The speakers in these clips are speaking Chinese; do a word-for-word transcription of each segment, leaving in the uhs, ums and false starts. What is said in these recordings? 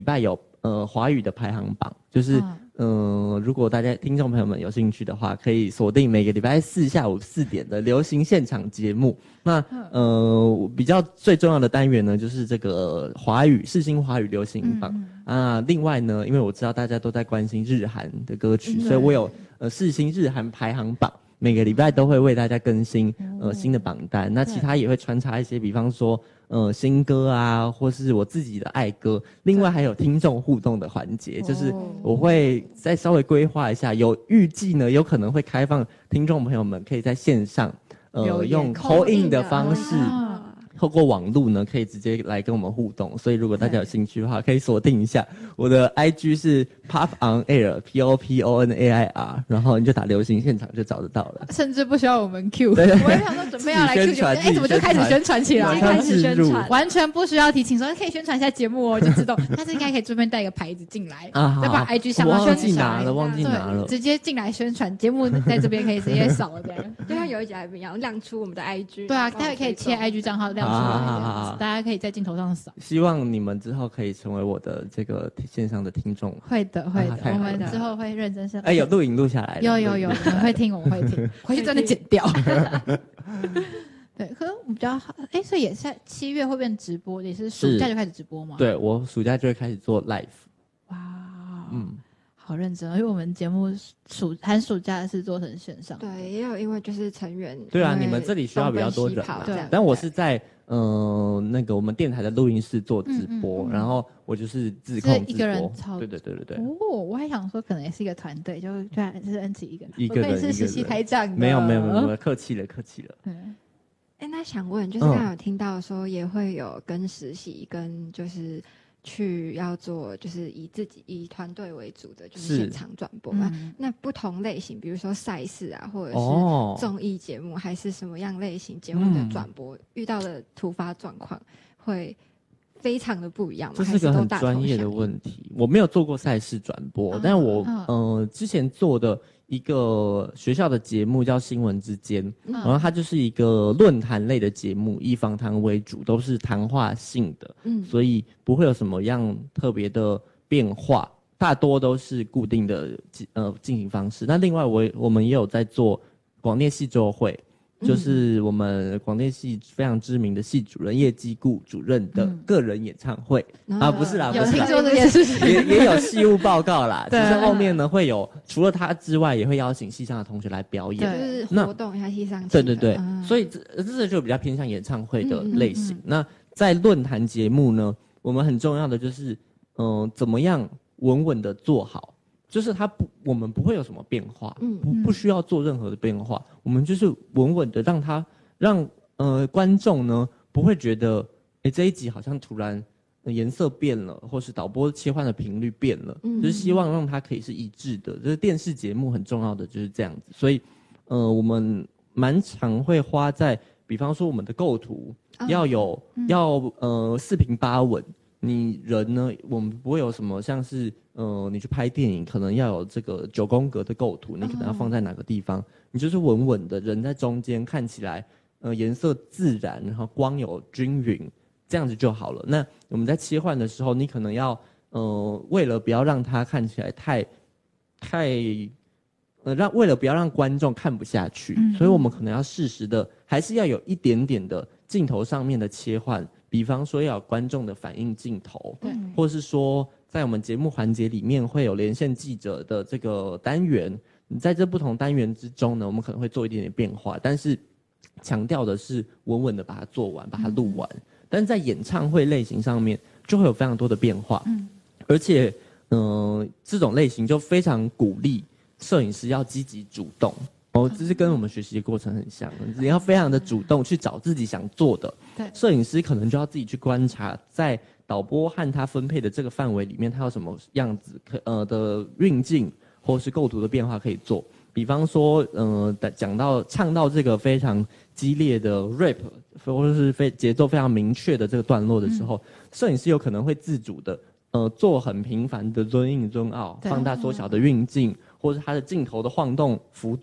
拜有呃华语的排行榜，就是嗯、呃，如果大家听众朋友们有兴趣的话，可以锁定每个礼拜四下午四点的流行现场节目。那呃比较最重要的单元呢，就是这个华语世新华语流行榜、嗯嗯、啊。另外呢，因为我知道大家都在关心日韩的歌曲，所以我有呃世新日韩排行榜。每个礼拜都会为大家更新呃新的榜单，那其他也会穿插一些，比方说呃新歌啊，或是我自己的爱歌。另外还有听众互动的环节，就是我会再稍微规划一下，有预计呢，有可能会开放听众朋友们可以在线上呃用 call in 的方式。透过网路呢，可以直接来跟我们互动，所以如果大家有兴趣的话，可以锁定一下我的 I G 是 Pop on Air P O P O N A I R， 然后你就打流行现场就找得到了， 甚至不需要我们 Q。我也想说准备要来 Q， 哎、欸，怎么就开始宣传起来？ 开始宣传， 完全不需要提醒说可以宣传一下节目哦，就自动。但是应该可以顺便带一个牌子进来，啊、再把 I G 想到宣传。 忘记拿了，忘记拿了， 直接进来宣传节目，在这边可以直接扫这样。 就像有一集还不一样，亮出我们的 I G。 对啊，待会可以切 I G 账号亮出来。啊大家可以在镜头上扫。 希望你们之后可以成为我的这个线上的听众。 会的，会的，啊、我们之后会认真审。 哎，有录影录下来。 有有有，我们会听，我们会听，回去真的剪掉。对，可是我比较好，哎，所以也是在七月会变直播，也是暑假就开始直播吗？ 对，我暑假就会开始做 live。 哇，嗯。好认真，因为我们节目暑寒暑假是做成线上， 对，也有因为就是成员， 对啊，你们这里需要比较多人， 对， 但我是在嗯、呃、那个我们电台的录音室做直播，嗯嗯、然后我就是自控直播， 一个人操， 对对对对对。 哦，我还想说可能也是一个团队，就居然是恩琪一个人， 一个人， 我是实习台长的， 没有没有没有，客气了客气了。 嗯，哎，那想问，就是刚刚有听到说也会有跟实习跟就是。去要做就是以自己以团队为主的就是现场转播嘛、嗯、那不同类型比如说赛事啊或者是综艺节目、哦、还是什么样类型节目的转播、嗯、遇到的突发状况会非常的不一样吗？ 这是个很专业的问题，我没有做过赛事转播、啊、但我、啊、呃之前做的一个学校的节目叫新闻之间、嗯、然后它就是一个论坛类的节目，以访谈为主，都是谈话性的、嗯、所以不会有什么样特别的变化，大多都是固定的呃进行方式。那另外我我们也有在做广电系周会，就是我们广电系非常知名的系主任叶基固主任的个人演唱会、嗯、啊，不是啦， 有听说这件事情， 也也有系务报告啦。只是后面呢会有除了他之外，也会邀请系上的同学来表演， 就是活动一下系上。 对对对，嗯、所以这这就比较偏向演唱会的类型。嗯嗯嗯那在论坛节目呢，我们很重要的就是，嗯、呃，怎么样稳稳的做好。就是它不，我们不会有什么变化，嗯，不不需要做任何的变化，我们就是稳稳的让它让呃观众呢不会觉得，哎这一集好像突然颜色变了，或是导播切换的频率变了，嗯，就是希望让它可以是一致的。就是电视节目很重要的就是这样子，所以呃我们蛮常会花在，比方说我们的构图、哦、要有、嗯、要呃四平八稳。你人呢？我们不会有什么像是，呃，你去拍电影，可能要有这个九宫格的构图，你可能要放在哪个地方？你就是稳稳的，人在中间，看起来，呃，颜色自然，然后光有均匀，这样子就好了。那我们在切换的时候，你可能要，呃，为了不要让它看起来太，太，呃，让为了不要让观众看不下去，嗯、所以我们可能要适时的，还是要有一点点的镜头上面的切换。比方说要有观众的反应镜头，对，或是说在我们节目环节里面会有连线记者的这个单元，你在这不同单元之中呢，我们可能会做一点点变化，但是强调的是稳稳的把它做完，把它录完。嗯、但是在演唱会类型上面就会有非常多的变化，嗯，而且嗯、呃，这种类型就非常鼓励摄影师要积极主动。哦，这是跟我们学习的过程很像，你要非常的主动去找自己想做的。对，摄影师可能就要自己去观察，在导播和他分配的这个范围里面，他有什么样子可呃的运镜或是构图的变化可以做。比方说，呃，讲到唱到这个非常激烈的 rap， 或者是非节奏非常明确的这个段落的时候，嗯、摄影师有可能会自主的呃做很频繁的 zoom in zoom out 放大缩小的运镜，或是它的镜头的晃动幅度。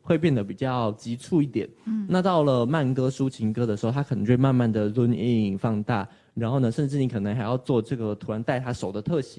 会变得比较急促一点。嗯，那到了慢歌、抒情歌的时候，它可能就会慢慢的 zoom in 放大，然后呢，甚至你可能还要做这个突然带他手的特写。